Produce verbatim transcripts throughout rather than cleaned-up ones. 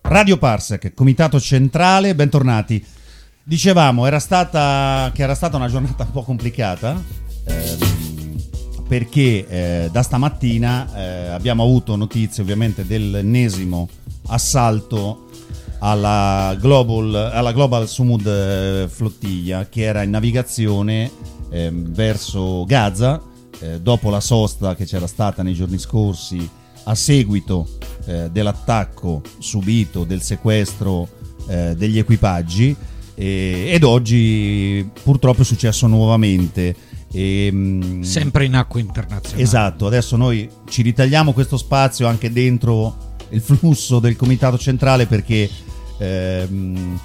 Radio Parsec, Comitato Centrale, bentornati. Dicevamo era stata, che era stata una giornata un po' complicata, eh, perché eh, da stamattina eh, abbiamo avuto notizie ovviamente dell'ennesimo assalto alla Global, alla Global Sumud eh, flottiglia che era in navigazione eh, verso Gaza, eh, dopo la sosta che c'era stata nei giorni scorsi a seguito eh, dell'attacco subito, del sequestro eh, degli equipaggi, e, ed oggi purtroppo è successo nuovamente. E, mh, sempre in acque internazionali. Esatto, adesso noi ci ritagliamo questo spazio anche dentro il flusso del Comitato Centrale, perché ehm,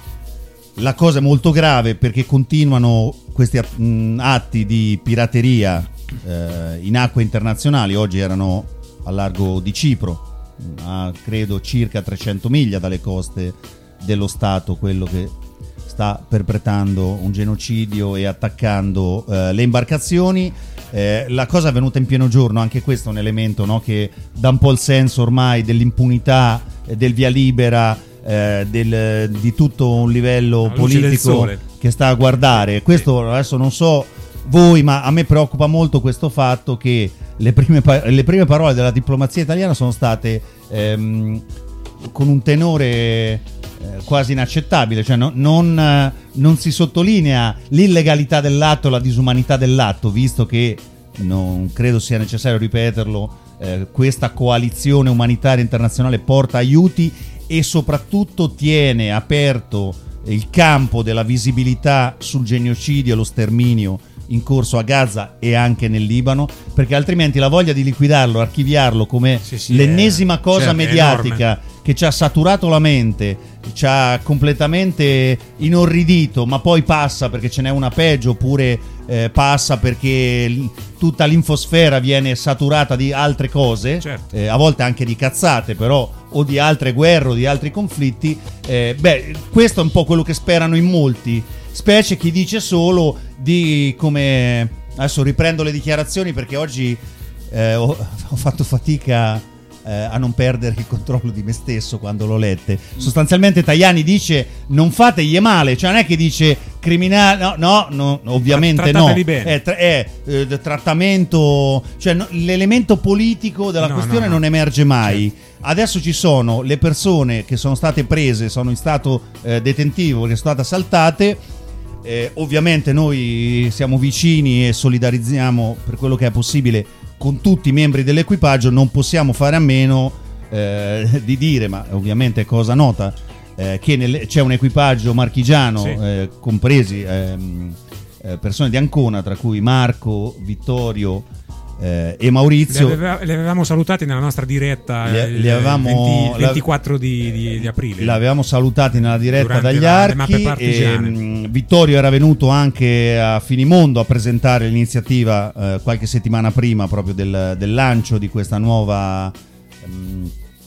la cosa è molto grave, perché continuano questi atti di pirateria eh, in acque internazionali. Oggi erano al largo di Cipro, a credo circa trecento miglia dalle coste dello Stato, quello che sta perpetrando un genocidio e attaccando eh, le imbarcazioni. Eh, la cosa è venuta in pieno giorno, anche questo è un elemento, no, che dà un po' il senso ormai dell'impunità, eh, del via libera, eh, del, di tutto un livello politico che sta a guardare. Questo adesso non so voi, ma a me preoccupa molto questo fatto che le prime, le prime parole della diplomazia italiana sono state ehm, con un tenore eh, quasi inaccettabile, cioè no, non, eh, non si sottolinea l'illegalità dell'atto, la disumanità dell'atto, visto che non credo sia necessario ripeterlo, eh, questa coalizione umanitaria internazionale porta aiuti e soprattutto tiene aperto il campo della visibilità sul genocidio e lo sterminio in corso a Gaza e anche nel Libano, perché altrimenti la voglia di liquidarlo, archiviarlo come sì, sì, l'ennesima è, cosa certo, mediatica che ci ha saturato la mente, ci ha completamente inorridito, ma poi passa perché ce n'è una peggio, oppure eh, passa perché l- tutta l'infosfera viene saturata di altre cose, certo. eh, a volte anche di cazzate, però, o di altre guerre o di altri conflitti. Eh, beh, questo è un po' quello che sperano in molti, specie chi dice solo di come... Adesso riprendo le dichiarazioni perché oggi eh, ho, ho fatto fatica eh, a non perdere il controllo di me stesso quando l'ho lette. Sostanzialmente Tajani dice non fategli male, cioè non è che dice criminale, no, no, no ovviamente no, bene. È, tra- è eh, trattamento, cioè no, l'elemento politico della no, questione no, no. non emerge mai. Certo. Adesso ci sono le persone che sono state prese, sono in stato eh, detentivo, che sono state assaltate. Eh, ovviamente noi siamo vicini e solidarizziamo per quello che è possibile con tutti i membri dell'equipaggio. Non possiamo fare a meno eh, di dire, ma ovviamente è cosa nota, eh, che nel, c'è un equipaggio marchigiano, sì. eh, compresi ehm, eh, persone di Ancona, tra cui Marco, Vittorio eh, e Maurizio. Li, aveva, li avevamo salutati nella nostra diretta li, li avevamo, venti, ventiquattro di, di, di aprile. L'avevamo salutati nella diretta dagli Archi. E, mh, Vittorio era venuto anche a Finimondo a presentare l'iniziativa eh, qualche settimana prima proprio del, del lancio di questa nuova mh,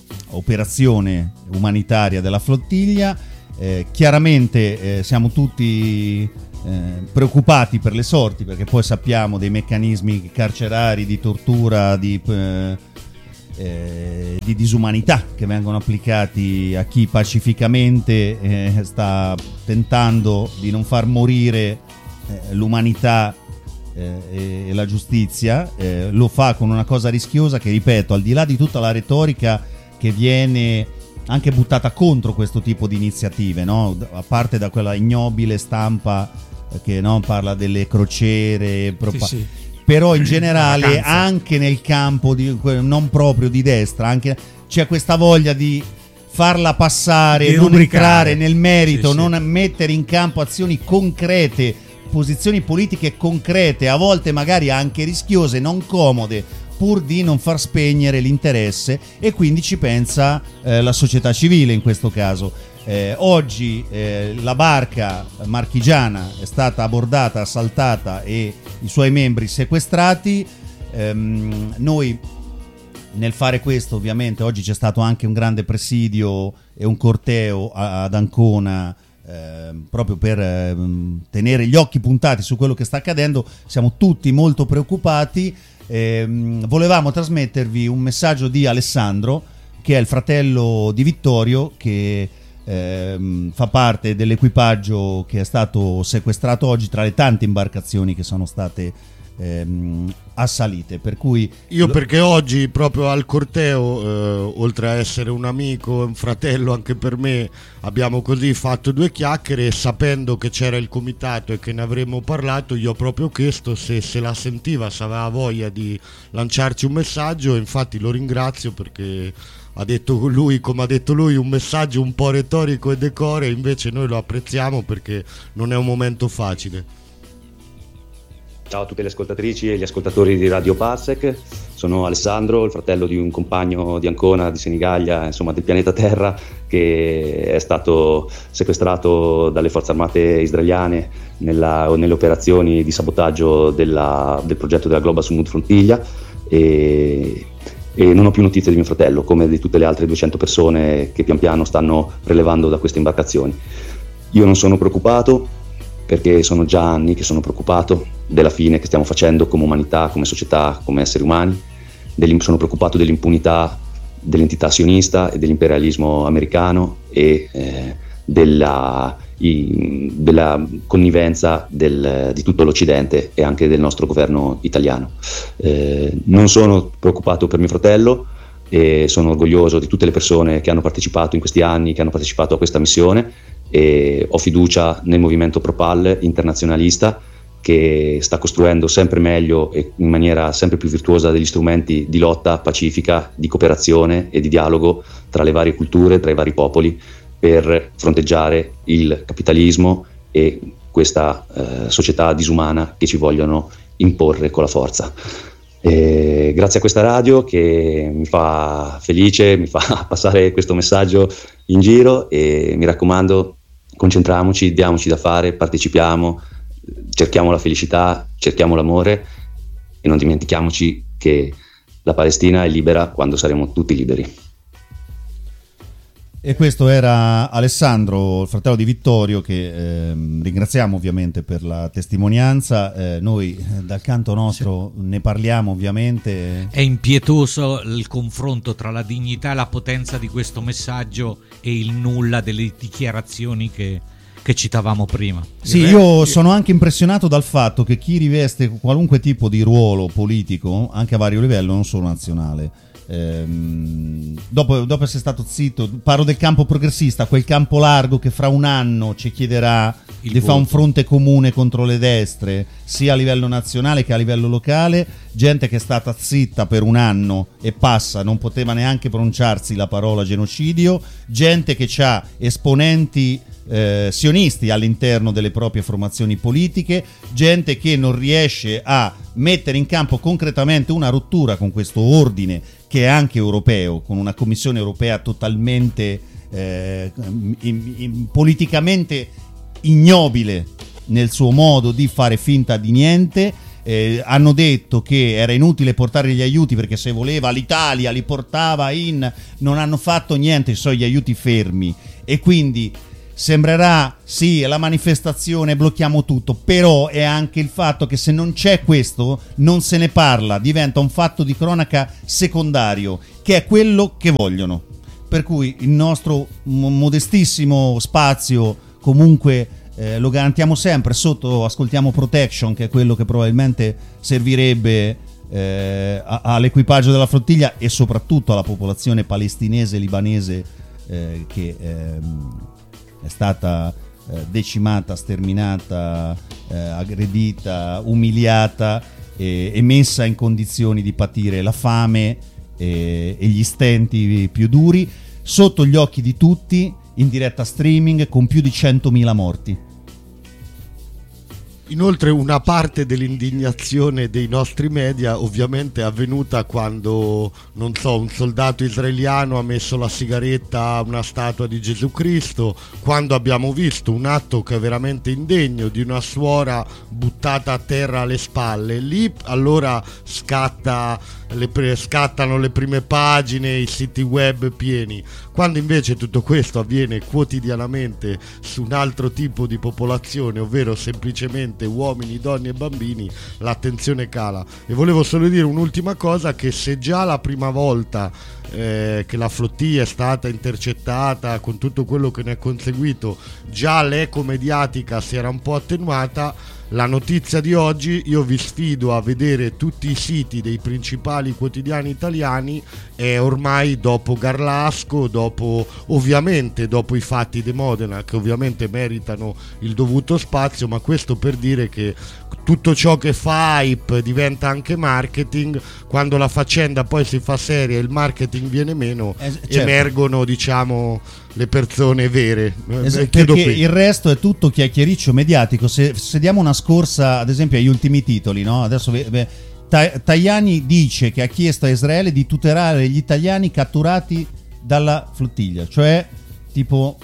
operazione umanitaria della flottiglia. Eh, chiaramente eh, siamo tutti Eh, preoccupati per le sorti, perché poi sappiamo dei meccanismi carcerari di tortura, di, eh, eh, di disumanità che vengono applicati a chi pacificamente eh, sta tentando di non far morire eh, l'umanità eh, e la giustizia. Eh, lo fa con una cosa rischiosa che, ripeto, al di là di tutta la retorica che viene anche buttata contro questo tipo di iniziative, no? A parte da quella ignobile stampa che no, parla delle crociere, propa- sì, sì. però in generale anche nel campo di, non proprio di destra, anche c'è questa voglia di farla passare, di non rubricare. Entrare nel merito, sì, non sì. mettere in campo azioni concrete, posizioni politiche concrete, a volte magari anche rischiose, non comode, pur di non far spegnere l'interesse, e quindi ci pensa eh, la società civile in questo caso. Eh, oggi eh, la barca marchigiana è stata abbordata, assaltata e i suoi membri sequestrati. Ehm, noi nel fare questo, ovviamente, oggi c'è stato anche un grande presidio e un corteo a, ad Ancona, eh, proprio per eh, tenere gli occhi puntati su quello che sta accadendo. Siamo tutti molto preoccupati. Eh, volevamo trasmettervi un messaggio di Alessandro, che è il fratello di Vittorio, che ehm, fa parte dell'equipaggio che è stato sequestrato oggi tra le tante imbarcazioni che sono state ehm, assalite. Per cui io perché oggi proprio al corteo, eh, oltre a essere un amico, un fratello anche per me, abbiamo così fatto due chiacchiere, e sapendo che c'era il comitato e che ne avremmo parlato, gli ho proprio chiesto se se la sentiva, se aveva voglia di lanciarci un messaggio, e infatti lo ringrazio perché ha detto lui, come ha detto lui, un messaggio un po' retorico e decore, invece noi lo apprezziamo perché non è un momento facile. Ciao a tutte le ascoltatrici e gli ascoltatori di Radio Parsec, sono Alessandro, il fratello di un compagno di Ancona, di Senigallia, insomma del pianeta Terra, che è stato sequestrato dalle forze armate israeliane nella, nelle operazioni di sabotaggio della, del progetto della Global Smooth Flotilla, e, e non ho più notizie di mio fratello, come di tutte le altre duecento persone che pian piano stanno prelevando da queste imbarcazioni. Io non sono preoccupato, perché sono già anni che sono preoccupato della fine che stiamo facendo come umanità, come società, come esseri umani. Sono preoccupato dell'impunità dell'entità sionista e dell'imperialismo americano e eh, della, i, della connivenza del, di tutto l'Occidente e anche del nostro governo italiano. Eh, non sono preoccupato per mio fratello e sono orgoglioso di tutte le persone che hanno partecipato in questi anni, che hanno partecipato a questa missione, e ho fiducia nel movimento Propal internazionalista, che sta costruendo sempre meglio e in maniera sempre più virtuosa degli strumenti di lotta pacifica, di cooperazione e di dialogo tra le varie culture, tra i vari popoli, per fronteggiare il capitalismo e questa eh, società disumana che ci vogliono imporre con la forza. E grazie a questa radio che mi fa felice, mi fa passare questo messaggio in giro, e mi raccomando, concentriamoci, diamoci da fare, partecipiamo, cerchiamo la felicità, cerchiamo l'amore e non dimentichiamoci che la Palestina è libera quando saremo tutti liberi. E questo era Alessandro, il fratello di Vittorio, che ehm, ringraziamo ovviamente per la testimonianza. Eh, noi eh, dal canto nostro sì. ne parliamo ovviamente. È impietoso il confronto tra la dignità e la potenza di questo messaggio e il nulla delle dichiarazioni che, che citavamo prima. Sì, io sono anche impressionato dal fatto che chi riveste qualunque tipo di ruolo politico, anche a vario livello, non solo nazionale, Ehm, dopo, dopo essere stato zitto, parlo del campo progressista, quel campo largo che fra un anno ci chiederà Il di fare un fronte comune contro le destre, sia a livello nazionale che a livello locale. Gente che è stata zitta per un anno e passa, non poteva neanche pronunciarsi la parola genocidio. Gente che ha esponenti eh, sionisti all'interno delle proprie formazioni politiche. Gente che non riesce a mettere in campo concretamente una rottura con questo ordine che è anche europeo, con una Commissione europea totalmente eh, in, in, politicamente ignobile nel suo modo di fare finta di niente. Eh, hanno detto che era inutile portare gli aiuti perché se voleva l'Italia li portava in... non hanno fatto niente, sono gli aiuti fermi, e quindi sembrerà sì, la manifestazione, blocchiamo tutto, però è anche il fatto che se non c'è questo non se ne parla, diventa un fatto di cronaca secondario, che è quello che vogliono. Per cui il nostro modestissimo spazio comunque eh, lo garantiamo sempre. Sotto ascoltiamo Protection, che è quello che probabilmente servirebbe eh, a- all'equipaggio della flottiglia e soprattutto alla popolazione palestinese e libanese eh, che ehm, è stata eh, decimata, sterminata, eh, aggredita, umiliata e, e messa in condizioni di patire la fame e, e gli stenti più duri, sotto gli occhi di tutti, in diretta streaming, con più di centomila morti. Inoltre una parte dell'indignazione dei nostri media ovviamente è avvenuta quando, non so, un soldato israeliano ha messo la sigaretta a una statua di Gesù Cristo, quando abbiamo visto un atto che è veramente indegno di una suora buttata a terra alle spalle. Lì allora scatta le pre- scattano le prime pagine, i siti web pieni, quando invece tutto questo avviene quotidianamente su un altro tipo di popolazione, ovvero semplicemente ovviamente uomini, donne e bambini l'attenzione cala. E volevo solo dire un'ultima cosa, che se già la prima volta eh, che la flottiglia è stata intercettata, con tutto quello che ne è conseguito, già l'eco mediatica si era un po' attenuata, la notizia di oggi, io vi sfido a vedere tutti i siti dei principali quotidiani italiani, e ormai dopo Garlasco, dopo ovviamente dopo i fatti di Modena, che ovviamente meritano il dovuto spazio, ma questo per dire che tutto ciò che fa hype diventa anche marketing. Quando la faccenda poi si fa seria e il marketing viene meno, eh, certo. emergono, diciamo, le persone vere. Es- perché il resto è tutto chiacchiericcio mediatico. Se, se diamo una scorsa, ad esempio, agli ultimi titoli, no? Adesso beh, Tajani dice che ha chiesto a Israele di tutelare gli italiani catturati dalla flottiglia, cioè tipo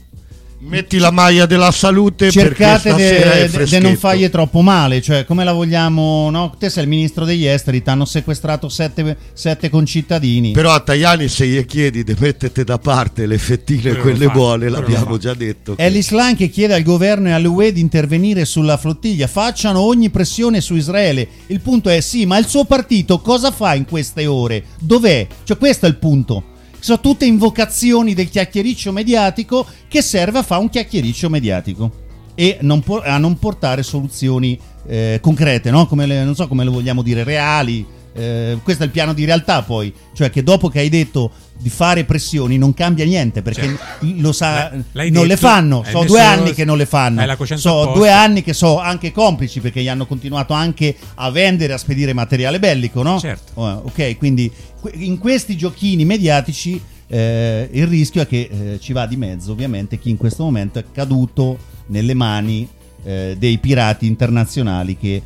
metti la maglia della salute, cercate di non fargli troppo male, cioè come la vogliamo, no? Te sei il ministro degli esteri, ti hanno sequestrato sette, sette concittadini, però a Tajani se gli chiedi di mettete da parte le fettine, però quelle fa, buone, l'abbiamo già detto è che... l'Islam che chiede al governo e all'U E di intervenire sulla flottiglia, facciano ogni pressione su Israele. Il punto è sì, ma il suo partito cosa fa in queste ore? Dov'è? Cioè questo è il punto. Sono tutte invocazioni del chiacchiericcio mediatico che serve a fare un chiacchiericcio mediatico e non po- a non portare soluzioni eh, concrete, no? Come le, non so come le vogliamo dire, reali. Eh, questo è il piano di realtà, poi, cioè che dopo che hai detto di fare pressioni non cambia niente, perché cioè, lo sa, non detto, le fanno. So due anni che non le fanno. So due anni che so anche complici, perché gli hanno continuato anche a vendere, a spedire materiale bellico, no? Certo. Oh, ok, quindi in questi giochini mediatici eh, il rischio è che eh, ci va di mezzo ovviamente chi in questo momento è caduto nelle mani eh, dei pirati internazionali che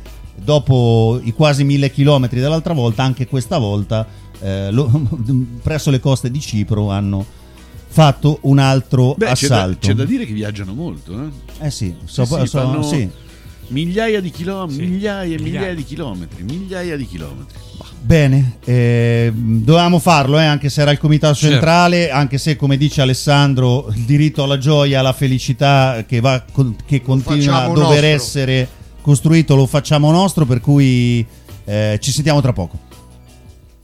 dopo i quasi mille chilometri dell'altra volta, anche questa volta eh, lo, presso le coste di Cipro hanno fatto un altro Beh, assalto. C'è da, c'è da dire che viaggiano molto, eh? Eh sì, so, eh sì, so, sì. migliaia di chilometri, Sì. migliaia e migliaia Migliaia. di chilometri, migliaia di chilometri. Bah. Bene, eh, dovevamo farlo, eh, anche se era il comitato centrale, certo. Anche se, come dice Alessandro, il diritto alla gioia, alla felicità che, va, che continua a dover nostro. essere costruito lo facciamo nostro, per cui eh, ci sentiamo tra poco.